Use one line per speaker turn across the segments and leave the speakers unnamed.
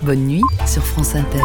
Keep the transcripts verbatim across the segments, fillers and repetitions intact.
Bonne nuit sur France Inter.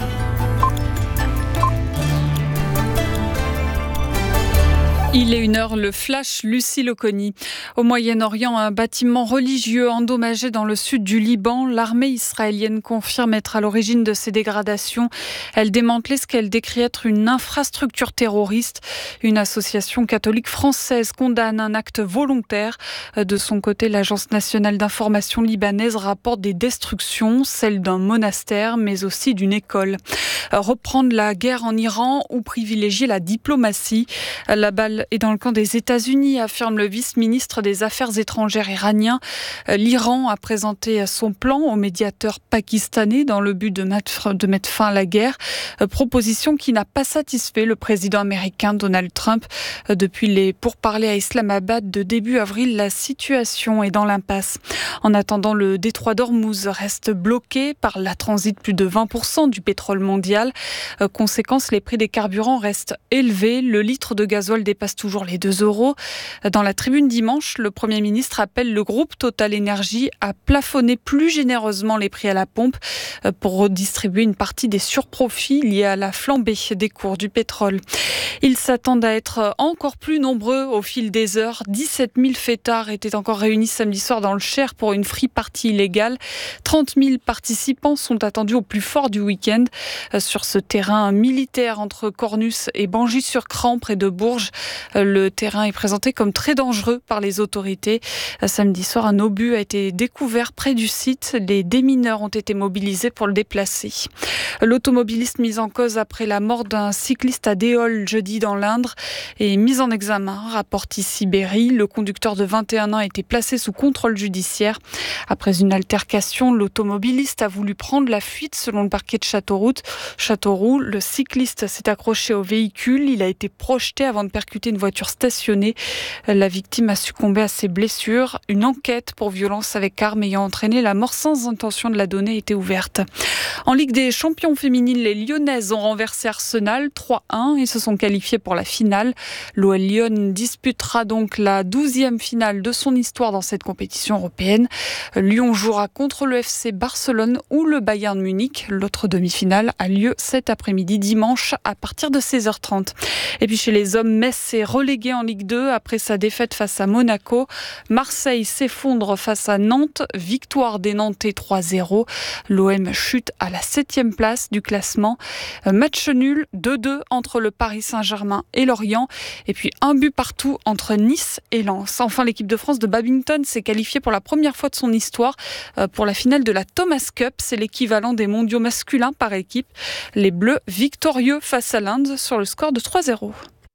Il est une heure, le flash, Lucie Loconi. Au Moyen-Orient, un bâtiment religieux endommagé dans le sud du Liban. L'armée israélienne confirme être à l'origine de ces dégradations. Elle démantelait ce qu'elle décrit être une infrastructure terroriste. Une association catholique française condamne un acte volontaire. De son côté, l'Agence nationale d'information libanaise rapporte des destructions, celles d'un monastère, mais aussi d'une école. Reprendre la guerre en Iran ou privilégier la diplomatie. La balle est dans le camp des États-Unis, affirme le vice-ministre des Affaires étrangères iranien. L'Iran a présenté son plan au médiateur pakistanais dans le but de mettre, de mettre fin à la guerre. Proposition qui n'a pas satisfait le président américain Donald Trump. Depuis les pourparlers à Islamabad de début avril, la situation est dans l'impasse. En attendant, le détroit d'Ormuz reste bloqué par la transit plus de vingt pour cent du pétrole mondial. Conséquence, les prix des carburants restent élevés. Le litre de gasoil dépasse toujours les deux euros. Dans la tribune dimanche, le Premier ministre appelle le groupe Total Énergie à plafonner plus généreusement les prix à la pompe pour redistribuer une partie des surprofits liés à la flambée des cours du pétrole. Ils s'attendent à être encore plus nombreux au fil des heures. dix-sept mille fêtards étaient encore réunis samedi soir dans le Cher pour une free party illégale. trente mille participants sont attendus au plus fort du week-end. Sur ce terrain militaire entre Cornus et Bangis-sur-Cran, près de Bourges, le terrain est présenté comme très dangereux par les autorités. Samedi soir, un obus a été découvert près du site. Les démineurs ont été mobilisés pour le déplacer. L'automobiliste mis en cause après la mort d'un cycliste à Déol jeudi dans l'Indre est mis en examen, rapporte ici Berry. Le conducteur de vingt et un ans a été placé sous contrôle judiciaire. Après une altercation, l'automobiliste a voulu prendre la fuite selon le parquet de Châteauroux. Châteauroux, le cycliste s'est accroché au véhicule. Il a été projeté avant de percuter une voiture stationnée. La victime a succombé à ses blessures. Une enquête pour violence avec arme ayant entraîné la mort sans intention de la donner a été ouverte. En Ligue des champions féminines, les Lyonnaises ont renversé Arsenal trois un et se sont qualifiées pour la finale. L'O L Lyon disputera donc la douzième finale de son histoire dans cette compétition européenne. Lyon jouera contre le F C Barcelone ou le Bayern Munich. L'autre demi-finale a lieu cet après-midi, dimanche, à partir de seize heures trente. Et puis chez les hommes, Metz est relégué en Ligue deux après sa défaite face à Monaco. Marseille s'effondre face à Nantes. Victoire des Nantais trois zéro. L'O M chute à la septième place du classement. Match nul deux deux entre le Paris Saint-Germain et Lorient. Et puis un but partout entre Nice et Lens. Enfin, l'équipe de France de badminton s'est qualifiée pour la première fois de son histoire pour la finale de la Thomas Cup. C'est l'équivalent des mondiaux masculins par équipe. Les Bleus victorieux face à l'Inde sur le score de trois zéro.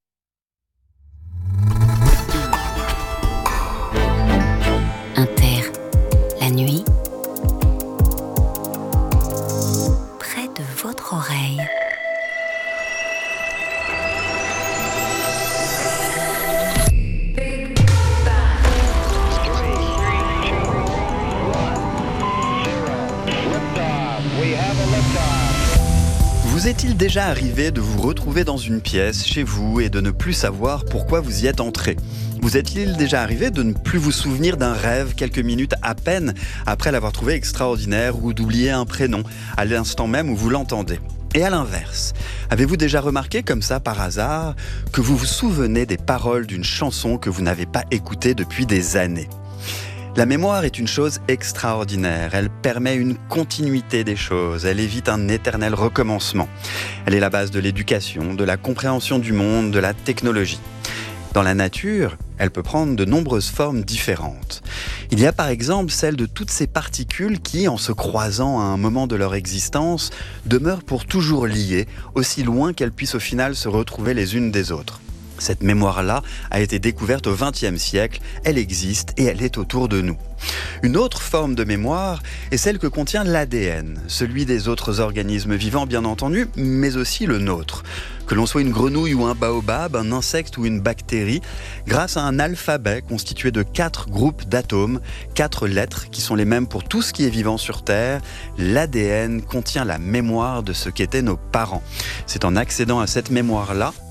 Inter, la nuit, près de votre oreille.
Vous est-il déjà arrivé de vous retrouver dans une pièce, chez vous, et de ne plus savoir pourquoi vous y êtes entré ? Vous est-il déjà arrivé de ne plus vous souvenir d'un rêve quelques minutes à peine après l'avoir trouvé extraordinaire ou d'oublier un prénom à l'instant même où vous l'entendez ? Et à l'inverse, avez-vous déjà remarqué comme ça par hasard que vous vous souvenez des paroles d'une chanson que vous n'avez pas écoutée depuis des années ? La mémoire est une chose extraordinaire. Elle permet une continuité des choses. Elle évite un éternel recommencement. Elle est la base de l'éducation, de la compréhension du monde, de la technologie. Dans la nature, elle peut prendre de nombreuses formes différentes. Il y a par exemple celle de toutes ces particules qui, en se croisant à un moment de leur existence, demeurent pour toujours liées, aussi loin qu'elles puissent au final se retrouver les unes des autres. Cette mémoire-là a été découverte au vingtième siècle, elle existe et elle est autour de nous. Une autre forme de mémoire est celle que contient l'A D N, celui des autres organismes vivants bien entendu, mais aussi le nôtre. Que l'on soit une grenouille ou un baobab, un insecte ou une bactérie, grâce à un alphabet constitué de quatre groupes d'atomes, quatre lettres qui sont les mêmes pour tout ce qui est vivant sur Terre, l'A D N contient la mémoire de ce qu'étaient nos parents. C'est en accédant à cette mémoire-là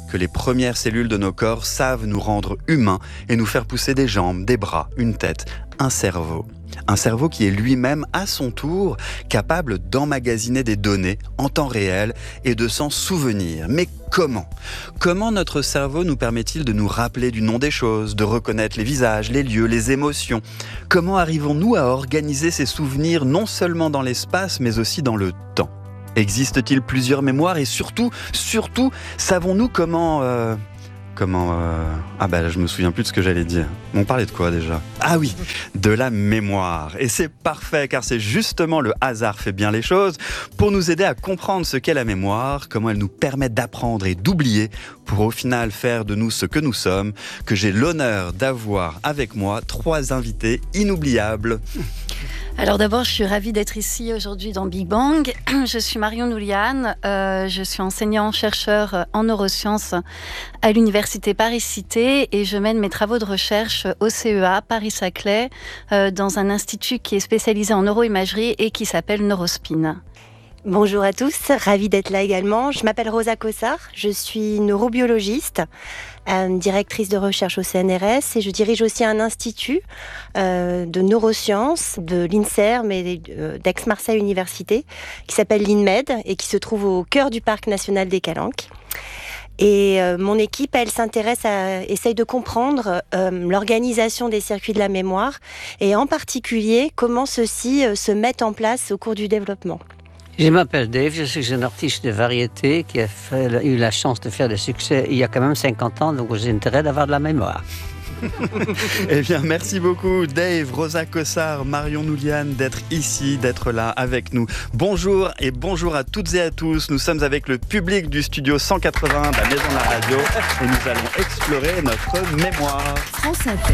que les premières cellules de nos corps savent nous rendre humains et nous faire pousser des jambes, des bras, une tête, un cerveau. Un cerveau qui est lui-même, à son tour, capable d'emmagasiner des données en temps réel et de s'en souvenir. Mais comment ? Comment notre cerveau nous permet-il de nous rappeler du nom des choses, de reconnaître les visages, les lieux, les émotions ? Comment arrivons-nous à organiser ces souvenirs non seulement dans l'espace, mais aussi dans le temps ? Existe-t-il plusieurs mémoires et surtout, surtout, savons-nous comment... Euh Comment euh... Ah bah je me souviens plus de ce que j'allais dire. On parlait de quoi déjà ? Ah oui, de la mémoire. Et c'est parfait car c'est justement le hasard fait bien les choses pour nous aider à comprendre ce qu'est la mémoire, comment elle nous permet d'apprendre et d'oublier pour au final faire de nous ce que nous sommes, que j'ai l'honneur d'avoir avec moi trois invités inoubliables.
Alors d'abord, je suis ravie d'être ici aujourd'hui dans Big Bang. Je suis Marion Noulian, euh, je suis enseignant-chercheur en neurosciences à l'Université Paris-Cité et je mène mes travaux de recherche au C E A Paris-Saclay euh, dans un institut qui est spécialisé en neuroimagerie et qui s'appelle Neurospin.
Bonjour à tous, ravie d'être là également. Je m'appelle Rosa Cossard, je suis neurobiologiste, euh, directrice de recherche au C N R S et je dirige aussi un institut euh, de neurosciences de l'INSERM et euh, d'Aix-Marseille Université qui s'appelle l'INMED et qui se trouve au cœur du parc national des Calanques. Et euh, mon équipe, elle s'intéresse à, essaye de comprendre euh, l'organisation des circuits de la mémoire et en particulier comment ceux-ci euh, se mettent en place au cours du développement.
Je m'appelle Dave, je suis un artiste de variété qui a fait, eu la chance de faire des succès il y a quand même cinquante ans, donc j'ai intérêt d'avoir de la mémoire.
Eh bien, merci beaucoup Dave, Rosa Cossard, Marion Noulian d'être ici, d'être là avec nous. Bonjour et bonjour à toutes et à tous. Nous sommes avec le public du studio cent quatre-vingts de la Maison de la Radio et nous allons explorer notre mémoire.
France Inter.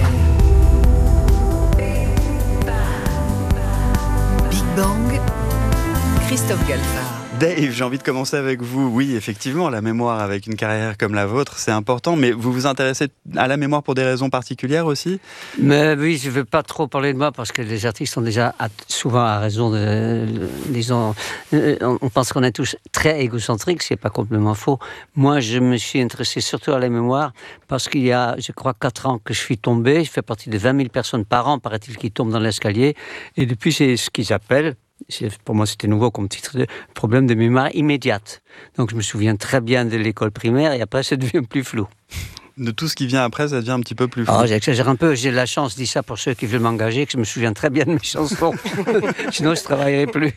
Big Bang. Christophe Galfard.
Dave, j'ai envie de commencer avec vous. Oui, effectivement, la mémoire avec une carrière comme la vôtre, c'est important, mais vous vous intéressez à la mémoire pour des raisons particulières aussi ?
Mais oui, je ne veux pas trop parler de moi parce que les artistes sont déjà souvent à raison de... Disons, on pense qu'on est tous très égocentriques, ce n'est pas complètement faux. Moi, je me suis intéressé surtout à la mémoire parce qu'il y a, je crois, quatre ans que je suis tombé. Je fais partie de vingt mille personnes par an, paraît-il, qui tombent dans l'escalier. Et depuis, c'est ce qu'ils appellent... Pour moi, c'était nouveau comme titre de problème de mémoire immédiate. Donc, je me souviens très bien de l'école primaire et après, ça devient plus flou.
De tout ce qui vient après, ça devient un petit peu plus flou.
Oh, j'exagère un peu. J'ai la chance, je dis ça pour ceux qui veulent m'engager, que je me souviens très bien de mes chansons. Sinon, je ne travaillerai plus.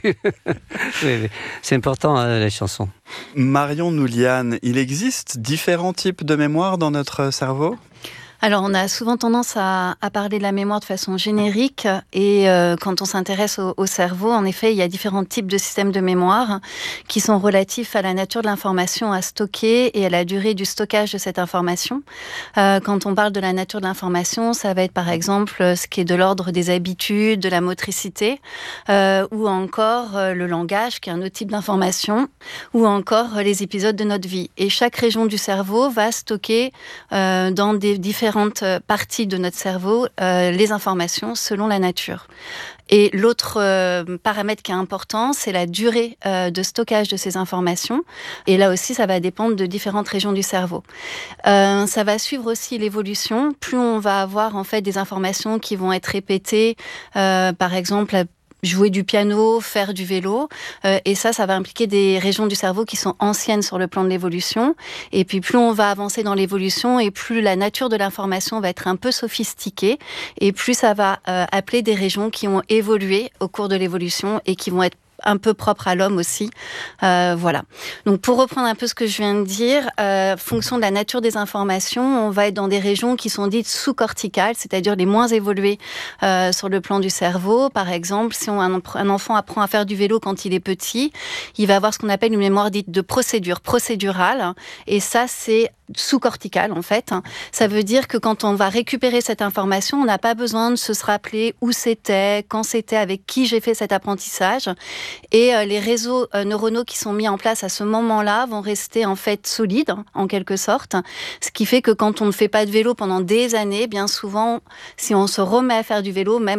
Oui, c'est important, hein, les chansons.
Marion Noulian, il existe différents types de mémoire dans notre cerveau ?
Alors, on a souvent tendance à, à parler de la mémoire de façon générique et euh, quand on s'intéresse au, au cerveau, en effet, il y a différents types de systèmes de mémoire qui sont relatifs à la nature de l'information à stocker et à la durée du stockage de cette information. Euh, quand on parle de la nature de l'information, ça va être par exemple ce qui est de l'ordre des habitudes, de la motricité, euh, ou encore euh, le langage, qui est un autre type d'information, ou encore euh, les épisodes de notre vie. Et chaque région du cerveau va stocker euh, dans des différents différentes parties de notre cerveau euh, les informations selon la nature. Et l'autre euh, paramètre qui est important, c'est la durée euh, de stockage de ces informations. Et là aussi, ça va dépendre de différentes régions du cerveau. Euh, ça va suivre aussi l'évolution. Plus on va avoir en fait des informations qui vont être répétées, euh, par exemple jouer du piano, faire du vélo, euh, et ça, ça va impliquer des régions du cerveau qui sont anciennes sur le plan de l'évolution. Et puis, plus on va avancer dans l'évolution, et plus la nature de l'information va être un peu sophistiquée, et plus ça va euh, appeler des régions qui ont évolué au cours de l'évolution et qui vont être un peu propre à l'homme aussi. Euh, voilà. Donc, pour reprendre un peu ce que je viens de dire, euh, fonction de la nature des informations, on va être dans des régions qui sont dites sous-corticales, c'est-à-dire les moins évoluées euh, sur le plan du cerveau. Par exemple, si on, un, un enfant apprend à faire du vélo quand il est petit, il va avoir ce qu'on appelle une mémoire dite de procédure, procédurale. Et ça, c'est sous-cortical, en fait. Ça veut dire que quand on va récupérer cette information, on n'a pas besoin de se rappeler où c'était, quand c'était, avec qui j'ai fait cet apprentissage. Et euh, les réseaux euh, neuronaux qui sont mis en place à ce moment-là vont rester en fait solides, en quelque sorte. Ce qui fait que quand on ne fait pas de vélo pendant des années, bien souvent, si on se remet à faire du vélo, même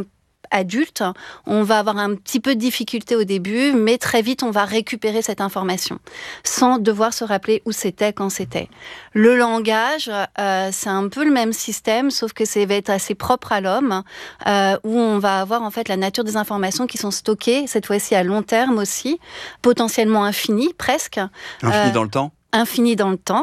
adulte, on va avoir un petit peu de difficulté au début, mais très vite, on va récupérer cette information sans devoir se rappeler où c'était, quand c'était. Le langage, euh, c'est un peu le même système, sauf que ça va être assez propre à l'homme, euh, où on va avoir en fait la nature des informations qui sont stockées, cette fois-ci à long terme aussi, potentiellement infinies, presque.
Infinies
euh,
dans le temps ?
Infini dans le temps.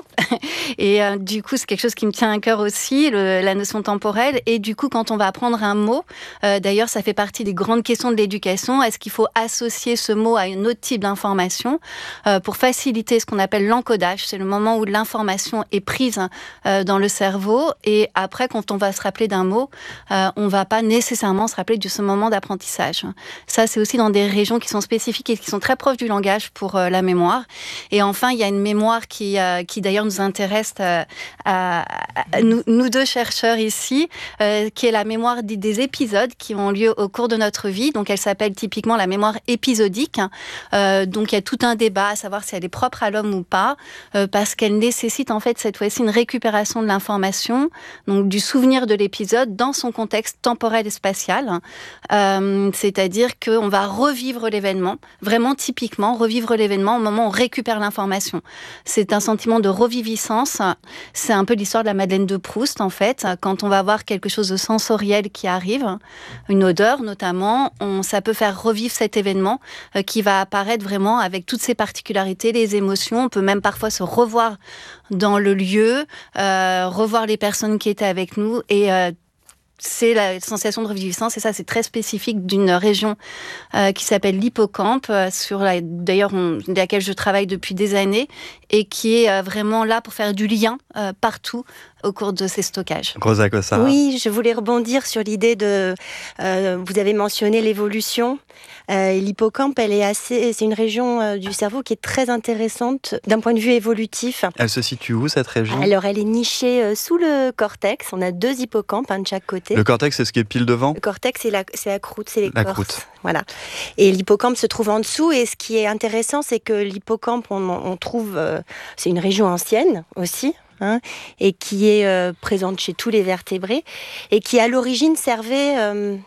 Et euh, du coup, c'est quelque chose qui me tient à cœur aussi, le, la notion temporelle. Et du coup, quand on va apprendre un mot, euh, d'ailleurs, ça fait partie des grandes questions de l'éducation. Est-ce qu'il faut associer ce mot à un autre type d'information euh, pour faciliter ce qu'on appelle l'encodage? C'est le moment où l'information est prise euh, dans le cerveau. Et après, quand on va se rappeler d'un mot, euh, on ne va pas nécessairement se rappeler de ce moment d'apprentissage. Ça, c'est aussi dans des régions qui sont spécifiques et qui sont très proches du langage pour euh, la mémoire. Et enfin, il y a une mémoire qui, euh, qui d'ailleurs nous intéresse euh, à, à nous, nous deux chercheurs ici, euh, qui est la mémoire des, des épisodes qui ont lieu au cours de notre vie. Donc elle s'appelle typiquement la mémoire épisodique. Euh, donc il y a tout un débat à savoir si elle est propre à l'homme ou pas, euh, parce qu'elle nécessite en fait cette fois-ci une récupération de l'information, donc du souvenir de l'épisode dans son contexte temporel et spatial. Euh, c'est-à-dire qu'on va revivre l'événement, vraiment typiquement revivre l'événement au moment où on récupère l'information. C'est un sentiment de reviviscence. C'est un peu l'histoire de la Madeleine de Proust, en fait. Quand on va avoir quelque chose de sensoriel qui arrive, une odeur notamment, on, ça peut faire revivre cet événement euh, qui va apparaître vraiment avec toutes ses particularités, les émotions. On peut même parfois se revoir dans le lieu, euh, revoir les personnes qui étaient avec nous et euh, c'est la sensation de reviviscence, et ça, c'est très spécifique d'une région euh, qui s'appelle l'hippocampe, euh, sur la, d'ailleurs, on, de laquelle je travaille depuis des années, et qui est euh, vraiment là pour faire du lien euh, partout au cours de ces stockages.
Rosa Kossara.
Oui, je voulais rebondir sur l'idée de... Euh, vous avez mentionné l'évolution. Euh, l'hippocampe, elle est assez, c'est une région euh, du cerveau qui est très intéressante d'un point de vue évolutif.
Elle se situe où, cette région ?
Alors, elle est nichée euh, sous le cortex. On a deux hippocampes, un de chaque côté.
Le cortex, c'est ce qui est pile devant ?
Le cortex, c'est la, c'est la croûte, c'est l'écorce.
La croûte.
Voilà. Et l'hippocampe se trouve en dessous. Et ce qui est intéressant, c'est que l'hippocampe, on, on trouve... Euh, c'est une région ancienne aussi. Hein, et qui est euh, présente chez tous les vertébrés, et qui à l'origine servait euh,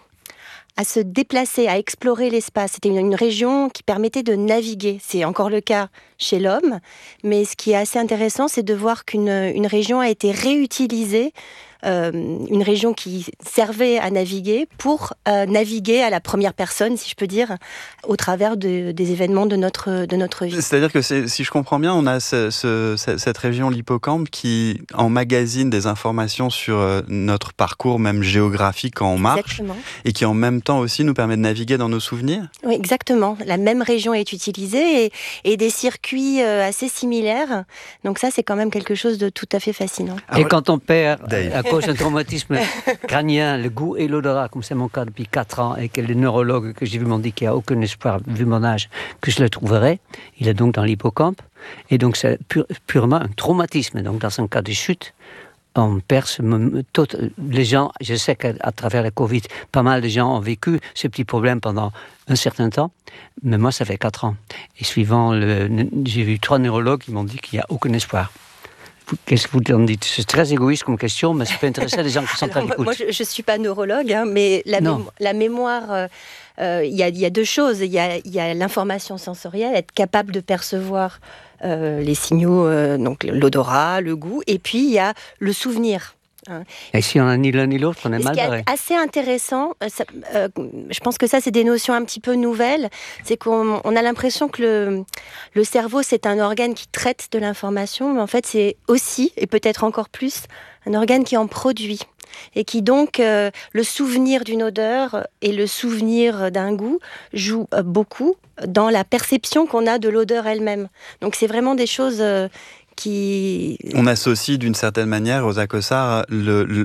à se déplacer, à explorer l'espace. C'était une, une région qui permettait de naviguer. C'est encore le cas chez l'homme, mais ce qui est assez intéressant, c'est de voir qu'une une région a été réutilisée, euh, une région qui servait à naviguer pour euh, naviguer à la première personne, si je peux dire, au travers de, des événements de notre, de notre vie.
C'est-à-dire que c'est, si je comprends bien, on a ce, ce, cette région, l'hippocampe, qui emmagasine des informations sur notre parcours, même géographique, quand on marche.
Exactement.
Et qui en même temps aussi nous permet de naviguer dans nos souvenirs.
Oui, exactement. La même région est utilisée et, et des circuits euh, assez similaires. Donc ça, c'est quand même quelque chose de tout à fait fascinant.
Et
Alors,
quand on perd,
Dave.
à cause d'un traumatisme crânien, le goût et l'odorat, comme c'est mon cas depuis quatre ans, et que le neurologue que j'ai vu m'ont dit qu'il n'y a aucun espoir, vu mon âge, que je le trouverai, il est donc dans l'hippocampe. Et donc c'est pur, purement un traumatisme. Donc dans un cas de chute, on perd ce moment. Les gens, je sais qu'à travers la Covid, pas mal de gens ont vécu ce petit problème pendant un certain temps, mais moi ça fait quatre ans. Et suivant, le, j'ai vu trois neurologues qui m'ont dit qu'il n'y a aucun espoir. Qu'est-ce que vous en dites ? C'est très égoïste comme question, mais ça peut intéresser les gens qui sont
Alors,
à l'écoute.
moi, je ne suis pas neurologue, hein, mais la, mémo- la mémoire, il euh, euh, y, y a deux choses. Il y a, y a l'information sensorielle, être capable de percevoir euh, les signaux, euh, donc l'odorat, le goût, et puis il y a le souvenir. Hein.
Et si on n'a ni l'un ni l'autre, on est
Et
mal
ce qui
barré.
est assez intéressant, ça, euh, je pense que ça c'est des notions un petit peu nouvelles, c'est qu'on on a l'impression que le, le cerveau c'est un organe qui traite de l'information, mais en fait c'est aussi, et peut-être encore plus, un organe qui en produit. Et qui donc, euh, le souvenir d'une odeur et le souvenir d'un goût jouent euh, beaucoup dans la perception qu'on a de l'odeur elle-même. Donc c'est vraiment des choses... Euh, Qui...
On associe d'une certaine manière, Rosa Kossara, le, le,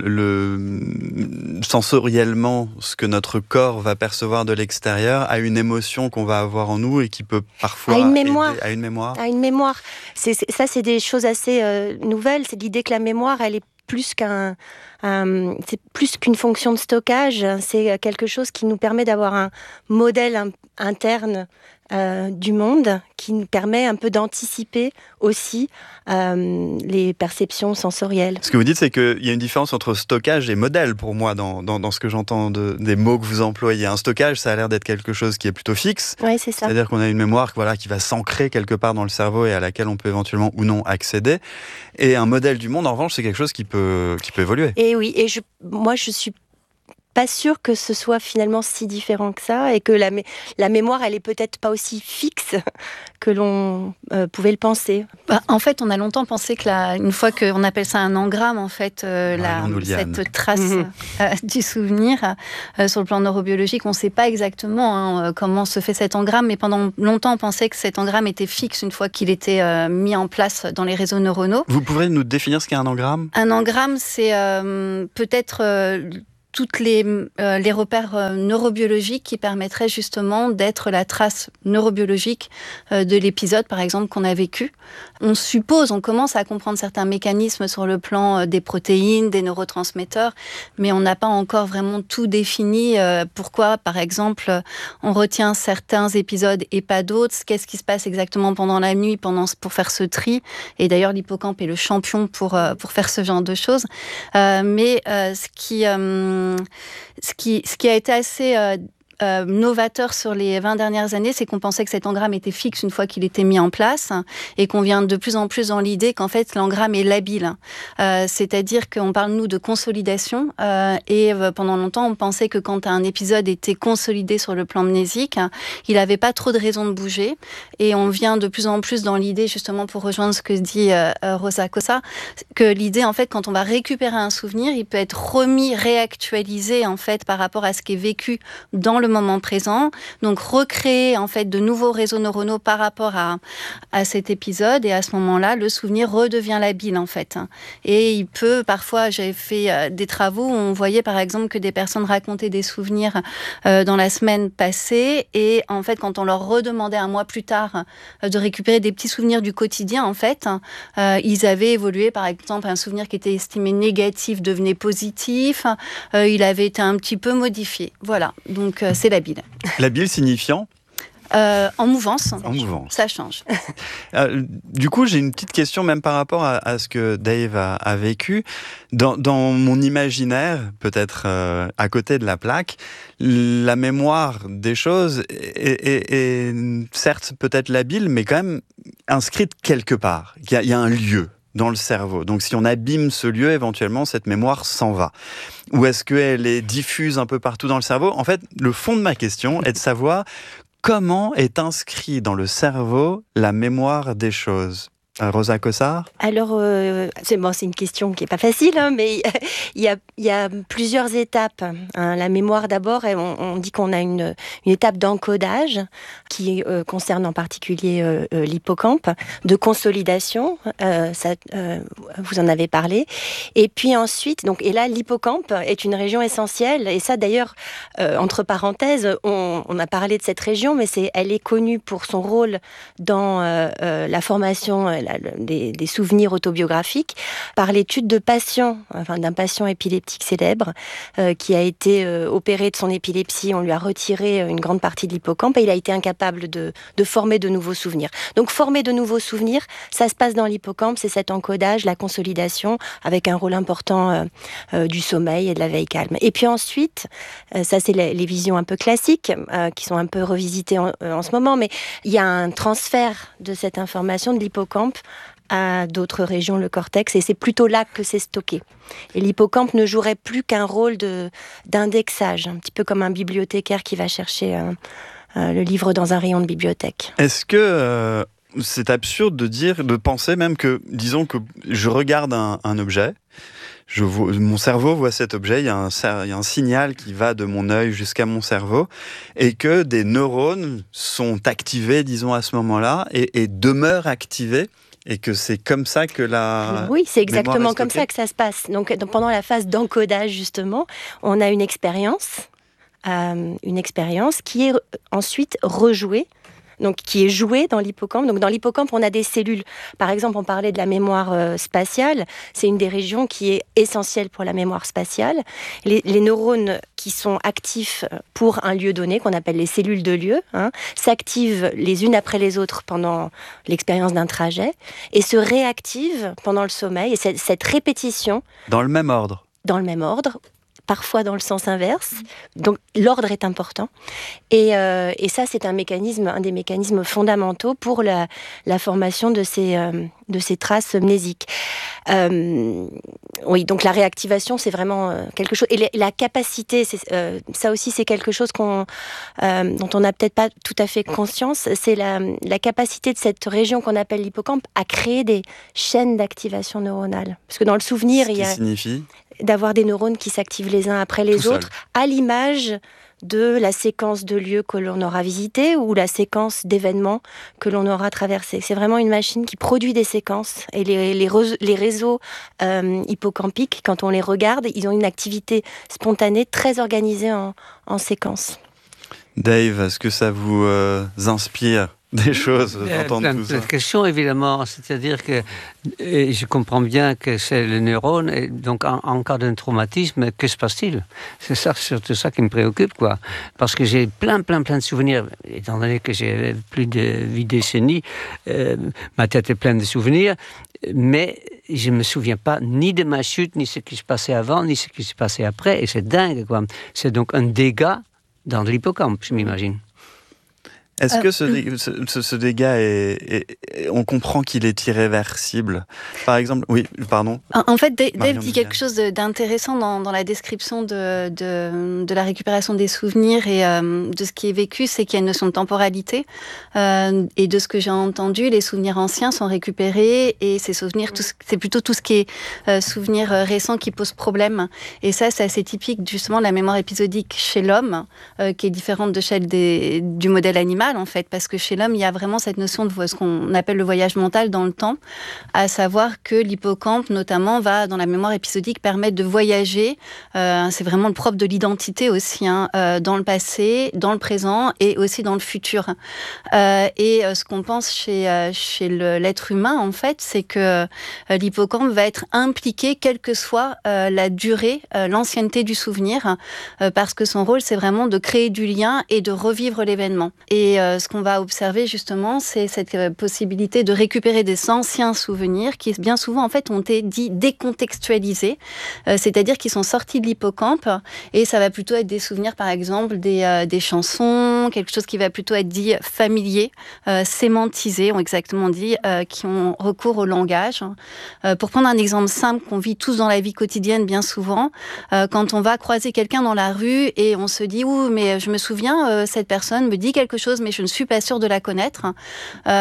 le, sensoriellement ce que notre corps va percevoir de l'extérieur à une émotion qu'on va avoir en nous et qui peut parfois
à une mémoire.
aider à une mémoire.
À une mémoire. C'est, c'est, ça, c'est des choses assez euh, nouvelles. C'est l'idée que la mémoire, elle est plus qu'un, un, c'est plus qu'une fonction de stockage. C'est quelque chose qui nous permet d'avoir un modèle interne euh, du monde qui nous permet un peu d'anticiper aussi euh, les perceptions sensorielles.
Ce que vous dites, c'est qu'il y a une différence entre stockage et modèle pour moi dans, dans, dans ce que j'entends de, des mots que vous employez. Un stockage, ça a l'air d'être quelque chose qui est plutôt fixe.
Oui, c'est ça.
C'est-à-dire qu'on a une mémoire voilà, qui va s'ancrer quelque part dans le cerveau et à laquelle on peut éventuellement ou non accéder. Et un modèle du monde, en revanche, c'est quelque chose qui peut, qui peut évoluer.
Et oui, et je, moi je suis pas sûre que ce soit finalement si différent que ça et que la, mé- la mémoire, elle est peut-être pas aussi fixe que l'on euh, pouvait le penser.
Bah, en fait, on a longtemps pensé que la, une fois qu'on appelle ça un engramme, en fait, euh, la, cette trace mmh. euh, du souvenir euh, sur le plan neurobiologique, on ne sait pas exactement hein, comment se fait cet engramme, mais pendant longtemps, on pensait que cet engramme était fixe une fois qu'il était euh, mis en place dans les réseaux neuronaux.
Vous pourriez nous définir ce qu'est un engramme ?
Un engramme, c'est euh, peut-être euh, toutes les, euh, les repères euh, neurobiologiques qui permettraient justement d'être la trace neurobiologique euh, de l'épisode, par exemple, qu'on a vécu. On suppose, on commence à comprendre certains mécanismes sur le plan euh, des protéines, des neurotransmetteurs, mais on n'a pas encore vraiment tout défini. Euh, pourquoi, par exemple, on retient certains épisodes et pas d'autres ? Qu'est-ce qui se passe exactement pendant la nuit pendant, pour faire ce tri ? Et d'ailleurs, l'hippocampe est le champion pour, euh, pour faire ce genre de choses. Euh, mais euh, ce qui... Euh, Ce qui, ce qui a été assez euh, euh, novateur sur les vingt dernières années, c'est qu'on pensait que cet engramme était fixe une fois qu'il était mis en place et qu'on vient de plus en plus dans l'idée qu'en fait l'engramme est labile. Euh, c'est-à-dire qu'on parle, nous, de consolidation euh, et euh, pendant longtemps, on pensait que quand un épisode était consolidé sur le plan mnésique, il n'avait pas trop de raison de bouger et on vient de plus en plus dans l'idée, justement pour rejoindre ce que dit euh, Rosa Cossa, que l'idée, en fait, quand on va récupérer un souvenir, il peut être remis, réactualisé, en fait, par rapport à ce qui est vécu dans le moment présent. Donc, recréer, en fait, de nouveaux réseaux neuronaux par rapport à, à cet épisode. Et à ce moment-là, le souvenir redevient labile, en fait. Et il peut, parfois, j'avais fait euh, des travaux où on voyait, par exemple, que des personnes racontaient des souvenirs euh, dans la semaine passée. Et, en fait, quand on leur redemandait un mois plus tard euh, de récupérer des petits souvenirs du quotidien, en fait, euh, ils avaient évolué. Par exemple, un souvenir qui était estimé négatif devenait positif. Euh, il avait été un petit peu modifié. Voilà. Donc, euh, c'est labile.
Labile signifiant
euh, En mouvance.
En mouvance.
Ça change.
euh, du coup, j'ai une petite question même par rapport à, à ce que Dave a, a vécu. Dans, dans mon imaginaire, peut-être euh, à côté de la plaque, la mémoire des choses est, est, est certes peut-être labile, mais quand même inscrite quelque part. Il y a, il y a un lieu dans le cerveau. Donc si on abîme ce lieu, éventuellement, cette mémoire s'en va. Ou est-ce qu'elle est diffuse un peu partout dans le cerveau ? En fait, le fond de ma question est de savoir comment est inscrit dans le cerveau la mémoire des choses. Rosa Cossard ?
Alors, euh, c'est, bon, c'est une question qui n'est pas facile, hein, mais il y a, il y a plusieurs étapes. Hein. La mémoire, d'abord, on, on dit qu'on a une, une étape d'encodage qui euh, concerne en particulier euh, l'hippocampe, de consolidation, euh, ça, euh, vous en avez parlé. Et puis ensuite, donc, et là, l'hippocampe est une région essentielle. Et ça, d'ailleurs, euh, entre parenthèses, on, on a parlé de cette région, mais c'est, elle est connue pour son rôle dans euh, euh, la formation Des, des souvenirs autobiographiques par l'étude de patients, enfin d'un patient épileptique célèbre euh, qui a été euh, opéré de son épilepsie. On lui a retiré une grande partie de l'hippocampe et il a été incapable de, de former de nouveaux souvenirs. Donc former de nouveaux souvenirs, ça se passe dans l'hippocampe, c'est cet encodage, la consolidation, avec un rôle important euh, euh, du sommeil et de la veille calme. Et puis ensuite, euh, ça c'est les, les visions un peu classiques euh, qui sont un peu revisitées en, euh, en ce moment, mais il y a un transfert de cette information de l'hippocampe à d'autres régions, le cortex, et c'est plutôt là que c'est stocké. Et l'hippocampe ne jouerait plus qu'un rôle de, d'indexage, un petit peu comme un bibliothécaire qui va chercher euh, euh, le livre dans un rayon de bibliothèque.
Est-ce que euh, c'est absurde de dire, de penser même que, disons que je regarde un, un objet, je vois, mon cerveau voit cet objet, il y, a un, il y a un signal qui va de mon œil jusqu'à mon cerveau, et que des neurones sont activés, disons, à ce moment-là, et, et demeurent activés, et que c'est comme ça que la...
Oui, c'est exactement comme ça que ça se passe. Donc, donc pendant la phase d'encodage, justement, on a une expérience, euh, une expérience qui est ensuite rejouée donc qui est joué dans l'hippocampe. Donc dans l'hippocampe, on a des cellules. Par exemple, on parlait de la mémoire euh, spatiale. C'est une des régions qui est essentielle pour la mémoire spatiale. Les, les neurones qui sont actifs pour un lieu donné, qu'on appelle les cellules de lieu, hein, s'activent les unes après les autres pendant l'expérience d'un trajet et se réactivent pendant le sommeil. Et cette, cette répétition...
Dans le même ordre.
Dans le même ordre, parfois dans le sens inverse. Donc l'ordre est important. Et, euh, et ça, c'est un mécanisme, un des mécanismes fondamentaux pour la, la formation de ces, euh, de ces traces mnésiques. Euh, oui, donc la réactivation, c'est vraiment euh, quelque chose. Et la, la capacité, c'est, euh, ça aussi, c'est quelque chose qu'on, euh, dont on n'a peut-être pas tout à fait conscience. C'est la, la capacité de cette région qu'on appelle l'hippocampe à créer des chaînes d'activation neuronale. Parce que dans le souvenir,
Ce
il y
qui
a
signifie
d'avoir des neurones qui s'activent les uns après les
Tout
autres,
seul.
à l'image de la séquence de lieux que l'on aura visité ou la séquence d'événements que l'on aura traversé. C'est vraiment une machine qui produit des séquences et les, les, re, les réseaux euh, hippocampiques, quand on les regarde, ils ont une activité spontanée très organisée en, en séquence.
Dave, est-ce que ça vous euh, inspire des choses d'entendre
plein,
tout
plein
ça?
de questions, évidemment. C'est-à-dire que et je comprends bien que c'est le neurone. Et donc, en, en cas d'un traumatisme, que se passe-t-il? C'est ça, surtout ça qui me préoccupe, quoi. Parce que j'ai plein, plein, plein de souvenirs. Étant donné que j'ai plus de huit décennies, euh, ma tête est pleine de souvenirs. Mais je ne me souviens pas ni de ma chute, ni ce qui se passait avant, ni ce qui se passait après. Et c'est dingue, quoi. C'est donc un dégât dans l'hippocampe, je m'imagine.
Est-ce
Euh,
que ce, dé- ce, ce- ce dégât est, est- est- on comprend qu'il est irréversible? Par exemple, oui, pardon.
En en fait, Dave
Marion
dit
Viviane.
quelque chose de- d'intéressant dans, dans la description de, de, de la récupération des souvenirs et euh, de ce qui est vécu, c'est qu'il y a une notion de temporalité. Euh, et de ce que j'ai entendu, les souvenirs anciens sont récupérés et ces souvenirs, tout ce- c'est plutôt tout ce qui est euh, souvenir euh, récent qui pose problème. Et ça, c'est assez typique justement de la mémoire épisodique chez l'homme, euh, qui est différente de celle des, du modèle animal, en fait, parce que chez l'homme, il y a vraiment cette notion de ce qu'on appelle le voyage mental dans le temps, à savoir que l'hippocampe, notamment, va, dans la mémoire épisodique, permettre de voyager. Euh, c'est vraiment le propre de l'identité aussi, hein, euh, dans le passé, dans le présent et aussi dans le futur. Euh, et euh, ce qu'on pense chez, euh, chez le, l'être humain, en fait, c'est que euh, l'hippocampe va être impliqué, quelle que soit euh, la durée, euh, l'ancienneté du souvenir, euh, parce que son rôle, c'est vraiment de créer du lien et de revivre l'événement. Et euh, ce qu'on va observer, justement, c'est cette euh, possibilité de récupérer des anciens souvenirs qui, bien souvent, en fait, ont été dits décontextualisés, euh, c'est-à-dire qu'ils sont sortis de l'hippocampe, et ça va plutôt être des souvenirs, par exemple, des, euh, des chansons, quelque chose qui va plutôt être dit familier, euh, sémantisé, on exactement dit, euh, qui ont recours au langage. Euh, pour prendre un exemple simple qu'on vit tous dans la vie quotidienne bien souvent, euh, quand on va croiser quelqu'un dans la rue et on se dit « Ouh, mais je me souviens, euh, cette personne me dit quelque chose, mais je ne suis pas sûre de la connaître. Euh, »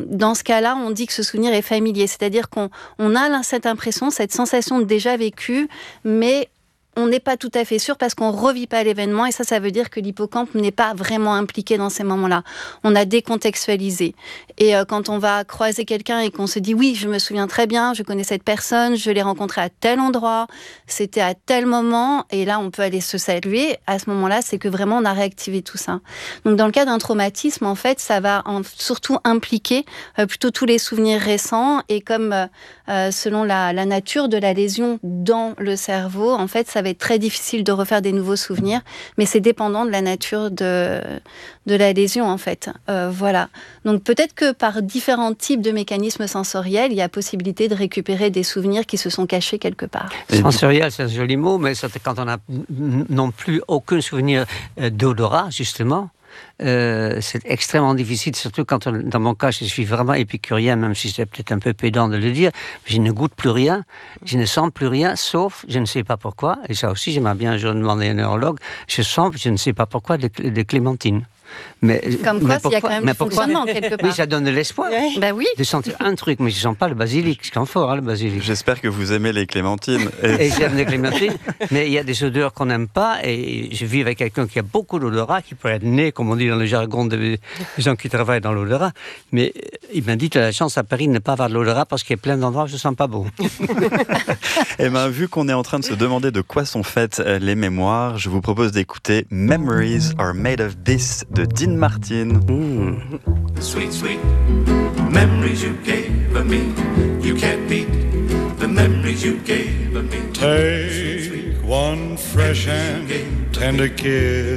Dans ce cas-là, on dit que ce souvenir est familier, c'est-à-dire qu'on on a cette impression, cette sensation de déjà vécu, mais on n'est pas tout à fait sûr parce qu'on ne revit pas l'événement, et ça, ça veut dire que l'hippocampe n'est pas vraiment impliqué dans ces moments-là. On a décontextualisé. Et euh, quand on va croiser quelqu'un et qu'on se dit « Oui, je me souviens très bien, je connais cette personne, je l'ai rencontrée à tel endroit, c'était à tel moment », et là, on peut aller se saluer. À ce moment-là, c'est que vraiment, on a réactivé tout ça. Donc, dans le cas d'un traumatisme, en fait, ça va en, surtout impliquer euh, plutôt tous les souvenirs récents, et comme euh, euh, selon la, la nature de la lésion dans le cerveau, en fait, ça va être très difficile de refaire des nouveaux souvenirs, mais c'est dépendant de la nature de, de la lésion, en fait. Euh, voilà. Donc peut-être que par différents types de mécanismes sensoriels, il y a possibilité de récupérer des souvenirs qui se sont cachés quelque part.
Sensoriel, c'est un joli mot, mais c'est quand on n'a non plus aucun souvenir d'odorat, justement. Euh, c'est extrêmement difficile, surtout quand, on, dans mon cas, je suis vraiment épicurien, même si c'est peut-être un peu pédant de le dire. Je ne goûte plus rien, je ne sens plus rien, sauf, je ne sais pas pourquoi, et ça aussi, j'aimerais bien un jour demander à un neurologue, je sens, je ne sais pas pourquoi, des, des clémentines. Mais,
Comme quoi, il y a quand même
mais
du fonctionnement quelque part.
Oui, ça donne de l'espoir.
Oui. Bah oui.
De sentir un truc, mais je ne sens pas le basilic. C'est quand fort, hein, le basilic.
J'espère que vous aimez les clémentines. Et,
et j'aime les clémentines, mais il y a des odeurs qu'on n'aime pas, et je vis avec quelqu'un qui a beaucoup d'odorat, qui peut être né, comme on dit dans le jargon des gens qui travaillent dans l'odorat. Mais il m'a dit, tu as la chance à Paris de ne pas avoir de l'odorat parce qu'il y a plein d'endroits où je ne sens pas bon.
Et bien, vu qu'on est en train de se demander de quoi sont faites les mémoires, je vous propose d'écouter Memories Are Made of This de de Dean Martin.
Mmh.
Sweet, sweet memories you gave me. You can't beat the memories you gave me.
Take one fresh and tender kiss